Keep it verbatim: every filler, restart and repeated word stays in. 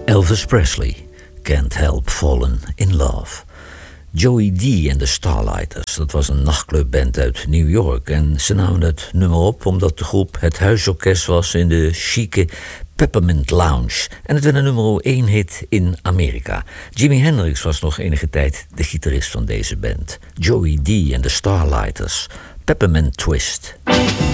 Elvis Presley, Can't Help Fallen in Love. Joey D en de Starlighters, dat was een nachtclubband uit New York. En ze namen het nummer op omdat de groep het huisorkest was in de chique Peppermint Lounge. En het werd een nummer één hit in Amerika. Jimi Hendrix was nog enige tijd de gitarist van deze band. Joey D en de Starlighters, Peppermint Twist.